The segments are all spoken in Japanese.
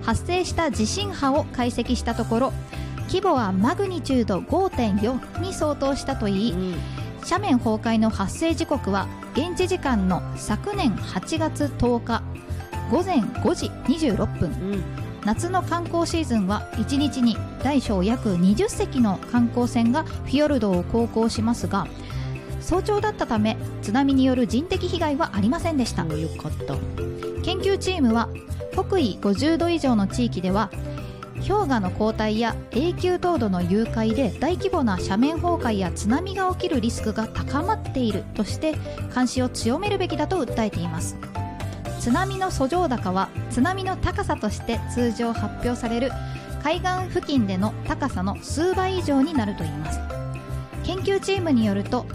発生した地震波を解析したところ、規模はマグニチュード 5.4 に相当したといい、斜面崩壊の発生時刻は現地時間の昨年8月10日午前5時26分、夏の観光シーズンは1日に大小約20隻の観光船がフィヨルドを航行しますが、早朝だったため津波による人的被害はありませんでした。 よかった。 研究チームは北緯50度以上の地域では氷河の後退や永久凍土の融解で大規模な斜面崩壊や津波が起きるリスクが高まっているとして監視を強めるべきだと訴えています。津波の遡上高は津波の高さとして通常発表される海岸付近での高さの数倍以上になるといいます。研究チームによると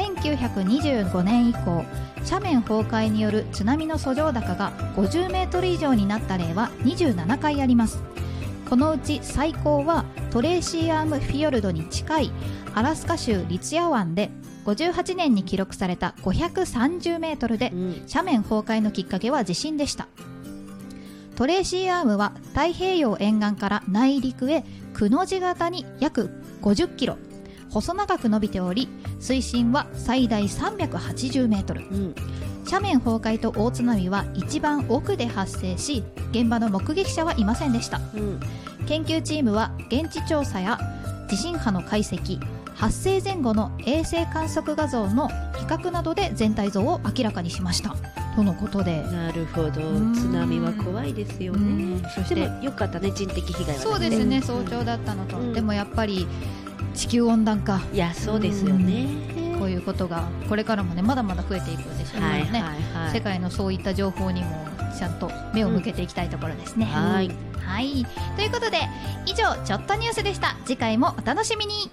1925年以降、斜面崩壊による津波の遡上高が50メートル以上になった例は27回あります。このうち最高はトレーシーアームフィヨルドに近いアラスカ州リツヤ湾で58年に記録された530メートルで、斜面崩壊のきっかけは地震でした。トレーシーアームは太平洋沿岸から内陸へくの字型に約50キロ細長く伸びており、水深は最大380メートル、斜面崩壊と大津波は一番奥で発生し、現場の目撃者はいませんでした。研究チームは現地調査や地震波の解析、発生前後の衛星観測画像の比較などで全体像を明らかにしましたとのことで。 なるほど。津波は怖いですよね。そしてでもよかったね、人的被害はなくて。 そうですね、早朝だったのと、でもやっぱり地球温暖化、 いやそうですよね、 こういうことがこれからもねまだまだ増えていくでしょうからね、世界のそういった情報にもちゃんと目を向けていきたいところですね。はい、ということで以上ちょっとニュースでした。次回もお楽しみに。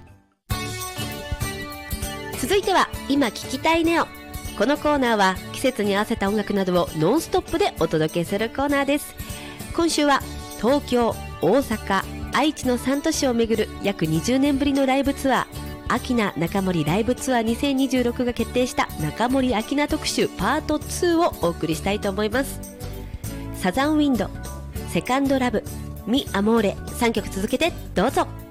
続いては今聞きたいネオ。このコーナーは季節に合わせた音楽などをノンストップでお届けするコーナーです。今週は東京、大阪、愛知の3都市を巡る約20年ぶりのライブツアー、アキナ中森ライブツアー2026が決定した中森アキナ特集パート2をお送りしたいと思います。サザンウィンド、セカンドラブ、ミアモーレ、3曲続けてどうぞ。